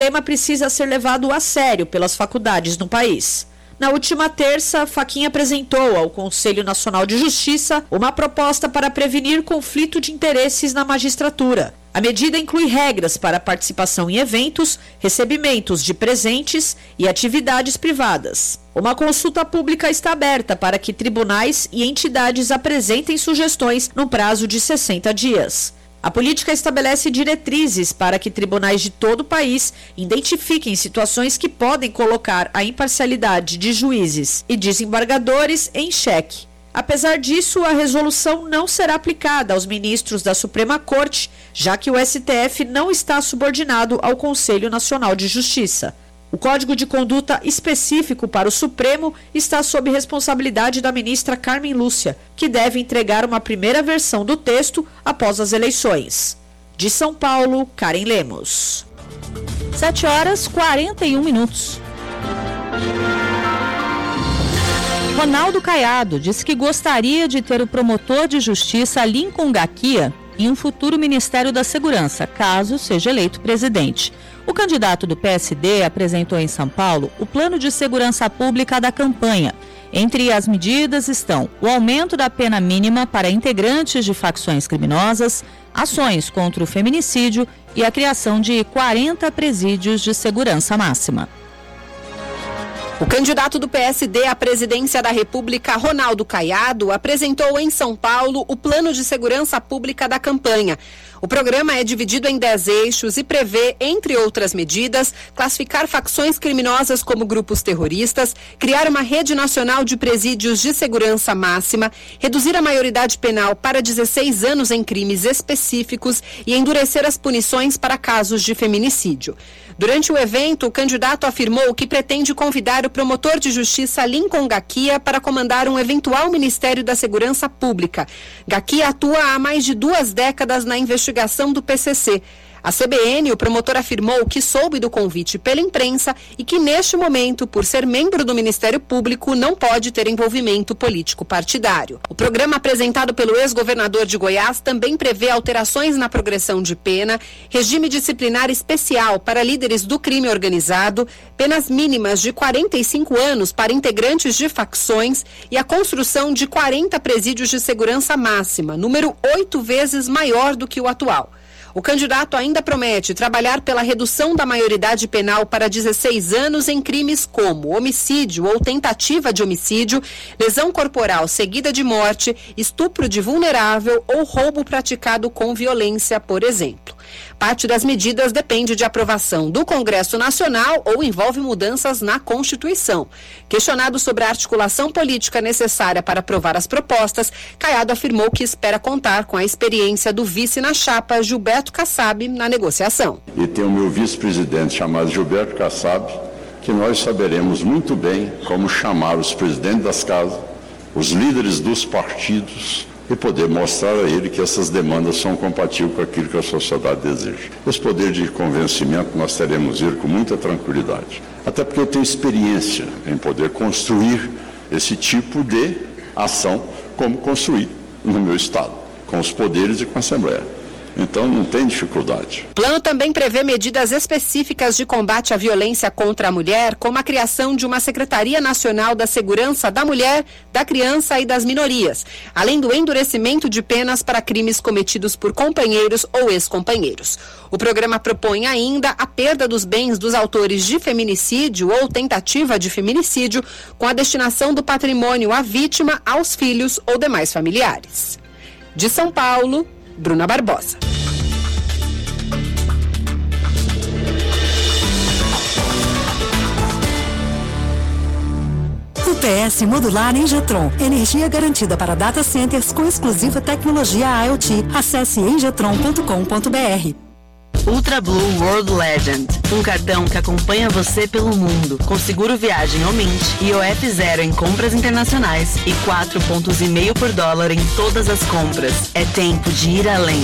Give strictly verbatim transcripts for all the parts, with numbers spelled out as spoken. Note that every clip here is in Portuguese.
problema precisa ser levado a sério pelas faculdades no país. Na última terça, Fachin apresentou ao Conselho Nacional de Justiça uma proposta para prevenir conflito de interesses na magistratura. A medida inclui regras para participação em eventos, recebimentos de presentes e atividades privadas. Uma consulta pública está aberta para que tribunais e entidades apresentem sugestões no prazo de sessenta dias. A política estabelece diretrizes para que tribunais de todo o país identifiquem situações que podem colocar a imparcialidade de juízes e desembargadores em xeque. Apesar disso, a resolução não será aplicada aos ministros da Suprema Corte, já que o S T F não está subordinado ao Conselho Nacional de Justiça. O Código de Conduta específico para o Supremo está sob responsabilidade da ministra Carmen Lúcia, que deve entregar uma primeira versão do texto após as eleições. De São Paulo, Karen Lemos. sete horas e quarenta e um minutos. Ronaldo Caiado disse que gostaria de ter o promotor de justiça Lincoln Gaquia em um futuro Ministério da Segurança, caso seja eleito presidente. O candidato do P S D apresentou em São Paulo o plano de segurança pública da campanha. Entre as medidas estão o aumento da pena mínima para integrantes de facções criminosas, ações contra o feminicídio e a criação de quarenta presídios de segurança máxima. O candidato do P S D à presidência da República, Ronaldo Caiado, apresentou em São Paulo o plano de segurança pública da campanha. O programa é dividido em dez eixos e prevê, entre outras medidas, classificar facções criminosas como grupos terroristas, criar uma rede nacional de presídios de segurança máxima, reduzir a maioridade penal para dezesseis anos em crimes específicos e endurecer as punições para casos de feminicídio. Durante o evento, o candidato afirmou que pretende convidar o promotor de justiça Lincoln Gaquia para comandar um eventual Ministério da Segurança Pública. Gaquia atua há mais de duas décadas na investigação do P C C. A C B N, o promotor afirmou que soube do convite pela imprensa e que, neste momento, por ser membro do Ministério Público, não pode ter envolvimento político partidário. O programa apresentado pelo ex-governador de Goiás também prevê alterações na progressão de pena, regime disciplinar especial para líderes do crime organizado, penas mínimas de quarenta e cinco anos para integrantes de facções e a construção de quarenta presídios de segurança máxima, número oito vezes maior do que o atual. O candidato ainda promete trabalhar pela redução da maioridade penal para dezesseis anos em crimes como homicídio ou tentativa de homicídio, lesão corporal seguida de morte, estupro de vulnerável ou roubo praticado com violência, por exemplo. Parte das medidas depende de aprovação do Congresso Nacional ou envolve mudanças na Constituição. Questionado sobre a articulação política necessária para aprovar as propostas, Caiado afirmou que espera contar com a experiência do vice na chapa, Gilberto Kassab, na negociação. E tem o meu vice-presidente chamado Gilberto Kassab, que nós saberemos muito bem como chamar os presidentes das casas, os líderes dos partidos, e poder mostrar a ele que essas demandas são compatíveis com aquilo que a sociedade deseja. Esse poder de convencimento nós teremos ele com muita tranquilidade. Até porque eu tenho experiência em poder construir esse tipo de ação, como construir no meu Estado, com os poderes e com a Assembleia. Então não tem dificuldade. O plano também prevê medidas específicas de combate à violência contra a mulher, como a criação de uma Secretaria Nacional da Segurança da Mulher, da Criança e das Minorias, além do endurecimento de penas para crimes cometidos por companheiros ou ex-companheiros. O programa propõe ainda a perda dos bens dos autores de feminicídio ou tentativa de feminicídio, com a destinação do patrimônio à vítima, aos filhos ou demais familiares. De São Paulo, Bruna Barbosa. U P S modular Engetron. Energia garantida para data centers com exclusiva tecnologia IoT. Acesse engetron ponto com ponto br. Ultra Blue World Legend, um cartão que acompanha você pelo mundo, com seguro viagem ou Mint, I O F zero em compras internacionais e quatro pontos e meio por dólar em todas as compras. É tempo de ir além.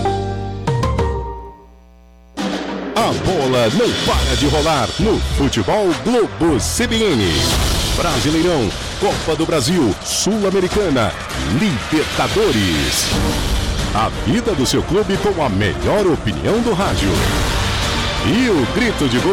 A bola não para de rolar no Futebol Globo C B N. Brasileirão, Copa do Brasil, Sul-Americana, Libertadores. A vida do seu clube com a melhor opinião do rádio. E o grito de gol